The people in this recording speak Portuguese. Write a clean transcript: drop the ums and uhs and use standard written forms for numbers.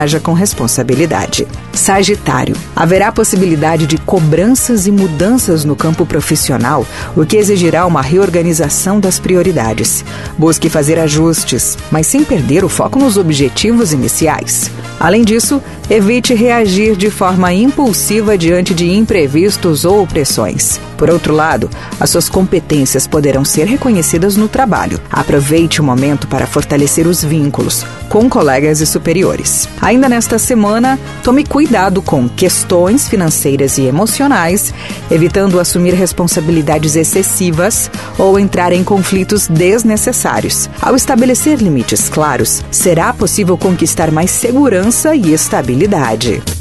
Haja com responsabilidade. Sagitário. Haverá possibilidade de cobranças e mudanças no campo profissional, o que exigirá uma reorganização das prioridades. Busque fazer ajustes, mas sem perder o foco nos objetivos iniciais. Além disso, evite reagir de forma impulsiva diante de imprevistos ou pressões. Por outro lado, as suas competências poderão ser reconhecidas no trabalho. Aproveite o momento para fortalecer os vínculos com colegas e superiores. Ainda nesta semana, tome cuidado com questões financeiras e emocionais, evitando assumir responsabilidades excessivas ou entrar em conflitos desnecessários. Ao estabelecer limites claros, será possível conquistar mais segurança e estabilidade.